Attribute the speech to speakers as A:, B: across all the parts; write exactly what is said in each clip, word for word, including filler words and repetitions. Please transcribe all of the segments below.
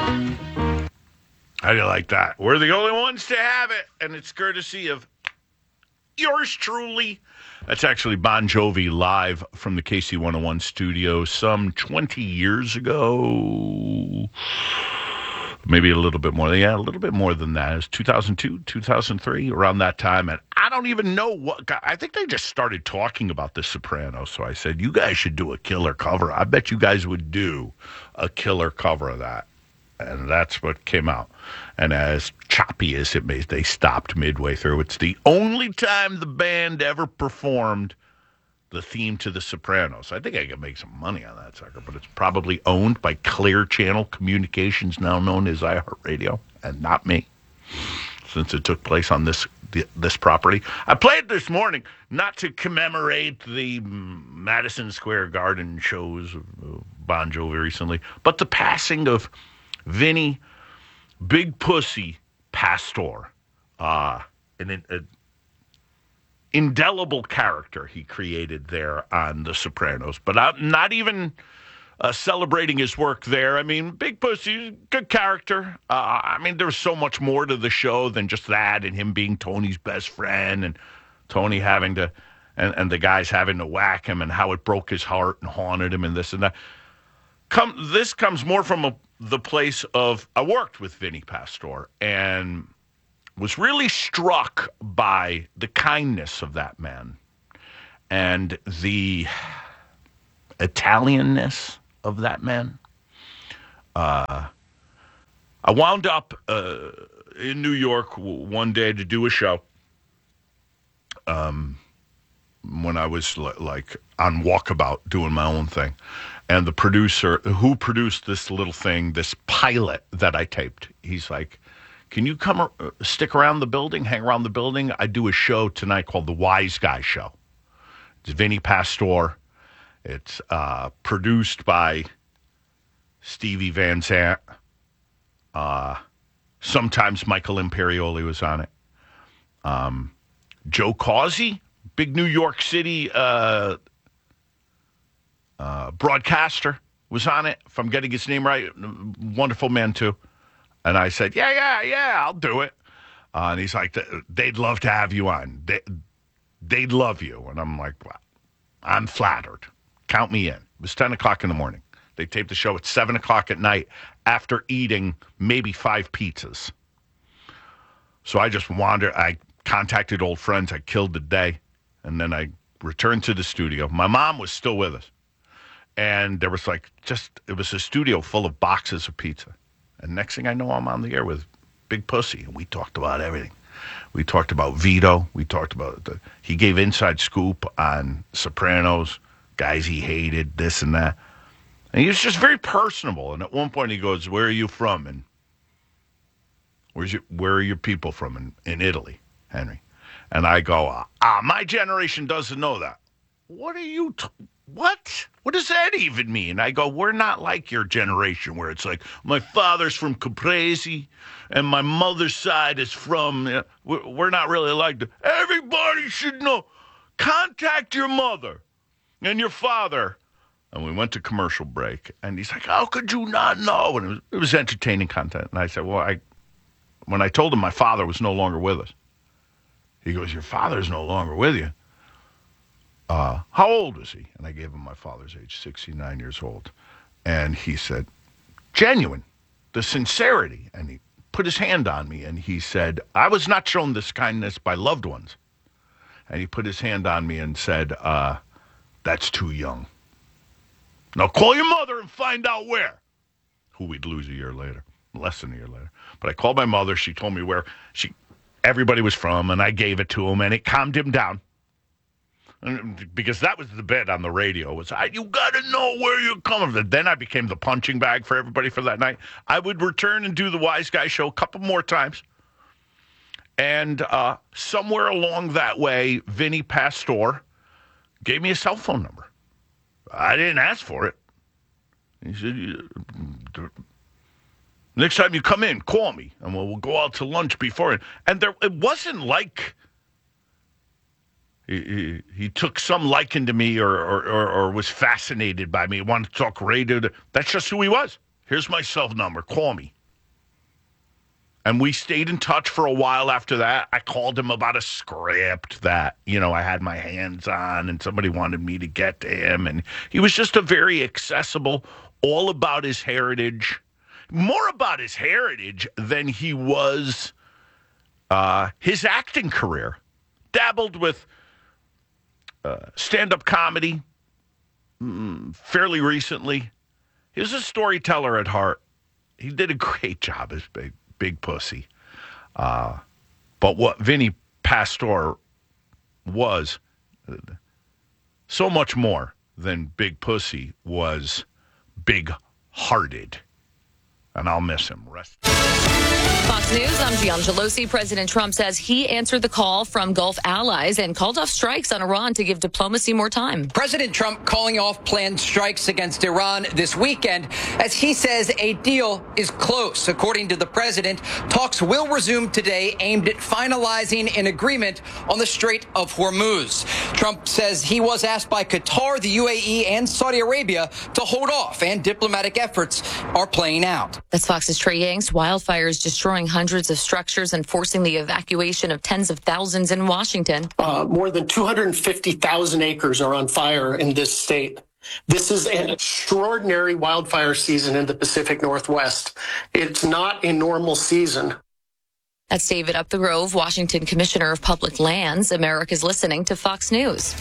A: How do you like that? We're the only ones to have it, and it's courtesy of yours truly. That's actually Bon Jovi live from the K C one oh one studio some twenty years ago. Maybe a little bit more. Yeah, a little bit more than that. It was two thousand two, two thousand three, around that time. And I don't even know what. I think they just started talking about The Sopranos. So I said, you guys should do a killer cover. I bet you guys would do a killer cover of that. And that's what came out. And as choppy as it may, they stopped midway through. It's the only time the band ever performed the theme to The Sopranos. I think I could make some money on that sucker, but it's probably owned by Clear Channel Communications, now known as iHeartRadio, and not me, since it took place on this this property. I played this morning, not to commemorate the Madison Square Garden shows of Bon Jovi recently, but the passing of Vinny Big Pussy Pastor, uh, an, an indelible character he created there on The Sopranos. But I'm not even uh, celebrating his work there. I mean, Big Pussy, good character. Uh, I mean, there's so much more to the show than just that, and him being Tony's best friend, and Tony having to, and, and the guys having to whack him, and how it broke his heart and haunted him, and this and that. Come, this comes more from a, the place of, I worked with Vinny Pastor and was really struck by the kindness of that man and the Italianness of that man. Uh, I wound up uh, in New York one day to do a show. Um, when I was l- like on walkabout doing my own thing. And the producer who produced this little thing, this pilot that I taped, he's like, can you come uh, stick around the building, hang around the building? I do a show tonight called The Wise Guy Show. It's Vinny Pastor. It's uh, produced by Stevie Van Zandt. Uh, sometimes Michael Imperioli was on it. Um, Joe Causey, big New York City uh, uh, broadcaster, was on it, if I'm getting his name right. Wonderful man, too. And I said, yeah, yeah, yeah, I'll do it. Uh, and he's like, they'd love to have you on. They, they'd love you. And I'm like, well, I'm flattered. Count me in. It was ten o'clock in the morning. They taped the show at seven o'clock at night after eating maybe five pizzas. So I just wandered. I contacted old friends. I killed the day. And then I returned to the studio. My mom was still with us. And there was like just, it was a studio full of boxes of pizza. And next thing I know, I'm on the air with Big Pussy. And we talked about everything. We talked about Vito. We talked about, the, he gave inside scoop on Sopranos, guys he hated, this and that. And he was just very personable. And at one point he goes, where are you from? And where's your, where are your people from in, in Italy, Henry? And I go, ah, my generation doesn't know that. What are you, t- what? What does that even mean? I go, we're not like your generation where it's like, my father's from Caprese and my mother's side is from, uh, we're, we're not really like that. Everybody should know. Contact your mother and your father. And we went to commercial break, and he's like, how could you not know? And it was, it was entertaining content. And I said, well, I, when I told him my father was no longer with us, he goes, your father's no longer with you? Uh, how old was he? And I gave him my father's age, sixty-nine years old. And he said, genuine, the sincerity. And he put his hand on me, and he said, I was not shown this kindness by loved ones. And he put his hand on me and said, uh, that's too young. Now call your mother and find out where. Who we'd lose a year later, less than a year later. But I called my mother. She told me where she, everybody was from, and I gave it to him, and it calmed him down. And because that was the bit on the radio, was I, you got to know where you're coming from. Then I became the punching bag for everybody for that night. I would return and do the Wise Guy Show a couple more times. And uh, somewhere along that way, Vinny Pastor gave me a cell phone number. I didn't ask for it. He said, next time you come in, call me, and we'll, we'll go out to lunch before. And there, it wasn't like he, he, he took some liking to me or, or, or, or was fascinated by me, wanted to talk radio. To, that's just who he was. Here's my cell number. Call me. And we stayed in touch for a while after that. I called him about a script that, you know, I had my hands on and somebody wanted me to get to him. And he was just a very accessible, all about his heritage, more about his heritage than he was uh, his acting career. Dabbled with uh, stand-up comedy mm, fairly recently. He was a storyteller at heart. He did a great job as Big Big Pussy. Uh, but what Vinny Pastore was, uh, so much more than Big Pussy, was big-hearted. And I'll miss him. Rest.
B: Fox News, I'm Gian Gelosi. President Trump says he answered the call from Gulf allies and called off strikes on Iran to give diplomacy more time.
C: President Trump calling off planned strikes against Iran this weekend as he says a deal is close. According to the president, talks will resume today aimed at finalizing an agreement on the Strait of Hormuz. Trump says he was asked by Qatar, the U A E, and Saudi Arabia to hold off, and diplomatic efforts are playing out.
B: That's Fox's Trey Yanks. Wildfires destroying hundreds of structures and forcing the evacuation of tens of thousands in Washington.
D: Uh, more than two hundred fifty thousand acres are on fire in this state. This is an extraordinary wildfire season in the Pacific Northwest. It's not a normal season.
B: That's David Upthegrove, Washington Commissioner of Public Lands. America's listening to Fox News.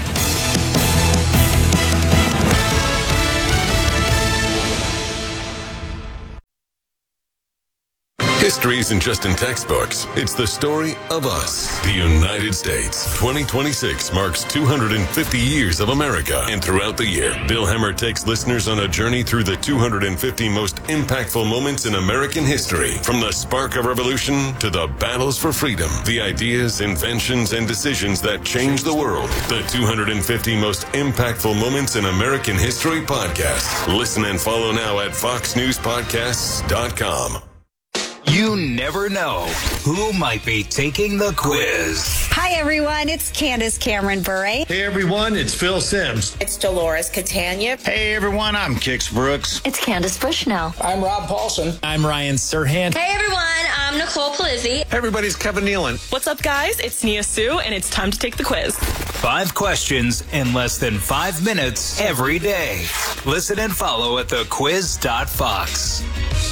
E: History isn't just in textbooks. It's the story of us. The United States. twenty twenty-six marks two hundred fifty years of America. And throughout the year, Bill Hemmer takes listeners on a journey through the two hundred fifty most impactful moments in American history. From the spark of revolution to the battles for freedom. The ideas, inventions, and decisions that changed the world. The two hundred fifty most impactful moments in American history podcast. Listen and follow now at fox news podcasts dot com.
F: You never know who might be taking the quiz.
G: Hi, everyone. It's Candace Cameron Bure.
H: Hey, everyone. It's Phil Sims.
I: It's Dolores Catania.
J: Hey, everyone. I'm Kix Brooks.
K: It's Candace Bushnell.
L: I'm Rob Paulson.
M: I'm Ryan Serhant.
N: Hey, everyone. I'm Nicole Polizzi.
O: Hey, everybody's Kevin Nealon.
P: What's up, guys? It's Nia Sue, and it's time to take the quiz.
F: Five questions in less than five minutes every day. Listen and follow at the quiz dot fox.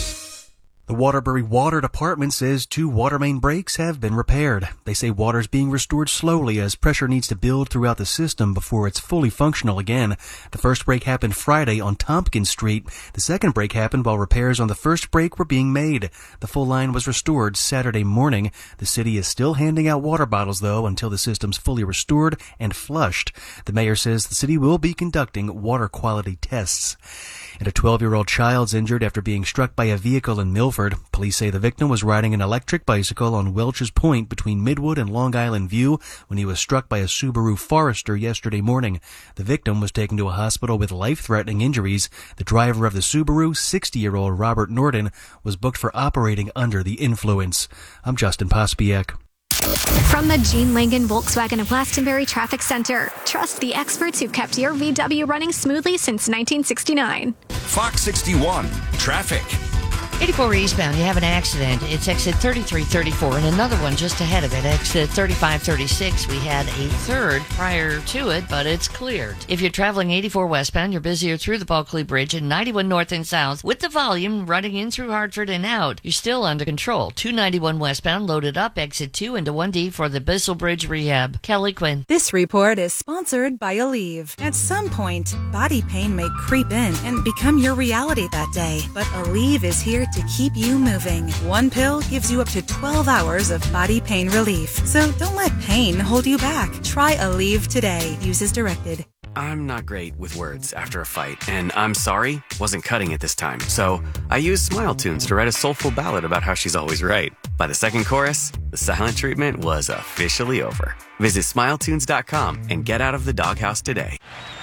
Q: The Waterbury Water Department says two water main breaks have been repaired. They say water's being restored slowly as pressure needs to build throughout the system before it's fully functional again. The first break happened Friday on Tompkins Street. The second break happened while repairs on the first break were being made. The full line was restored Saturday morning. The city is still handing out water bottles, though, until the system's fully restored and flushed. The mayor says the city will be conducting water quality tests. And a twelve-year-old child's injured after being struck by a vehicle in Milford. Police say the victim was riding an electric bicycle on Welch's Point between Midwood and Long Island View when he was struck by a Subaru Forester yesterday morning. The victim was taken to a hospital with life-threatening injuries. The driver of the Subaru, sixty-year-old Robert Norton, was booked for operating under the influence. I'm Justin Pospiek.
R: From the Gene Langan Volkswagen of Glastonbury Traffic Center, trust the experts who've kept your V W running smoothly since nineteen sixty-nine.
F: Fox sixty-one, traffic.
S: eighty-four eastbound, you have an accident. It's exit thirty-three thirty-four, and another one just ahead of it, exit thirty-five thirty-six. We had a third prior to it, but it's cleared. If you're traveling eighty-four westbound, you're busier through the Bulkley Bridge and ninety-one north and south. With the volume running in through Hartford and out, you're still under control. two ninety-one westbound, loaded up, exit two into one D for the Bissell Bridge rehab. Kelly Quinn.
T: This report is sponsored by Aleve. At some point, body pain may creep in and become your reality that day, but Aleve is here to keep you moving. One pill gives you up to twelve hours of body pain relief. So don't let pain hold you back. Try Aleve today. Use as directed.
U: I'm not great with words after a fight, and I'm sorry wasn't cutting it this time. So I used Smile Tunes to write a soulful ballad about how she's always right. By the second chorus, the silent treatment was officially over. Visit smile tunes dot com and get out of the doghouse today.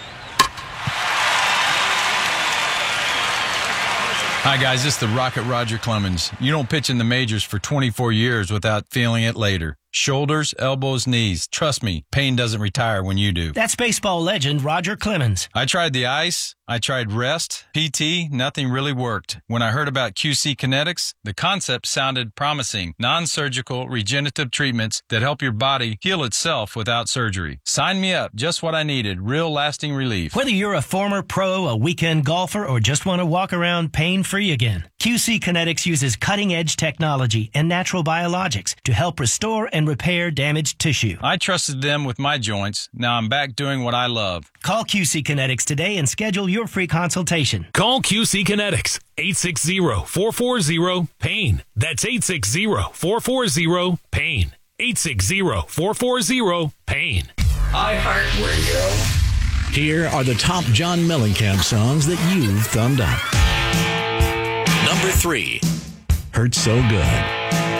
V: Hi, guys. This is the Rocket Roger Clemens. You don't pitch in the majors for twenty-four years without feeling it later. Shoulders, elbows, knees. Trust me, pain doesn't retire when you do.
W: That's baseball legend Roger Clemens.
V: I tried the ice. I tried rest, P T, nothing really worked. When I heard about Q C Kinetics, the concept sounded promising. Non-surgical regenerative treatments that help your body heal itself without surgery. Sign me up, just what I needed, real lasting relief.
I: Whether you're a former pro, a weekend golfer, or just want to walk around pain-free again, Q C Kinetics uses cutting-edge technology and natural biologics to help restore and repair damaged tissue.
V: I trusted them with my joints. Now I'm back doing what I love.
I: Call Q C Kinetics today and schedule your free consultation.
K: Call Q C Kinetics, eight six zero, four four zero, pain. That's eight six zero, four four zero, pain. eight six zero, four four zero, pain.
L: iHeartRadio. Here are the top John Mellencamp songs that you've thumbed up. Number three, Hurt So Good.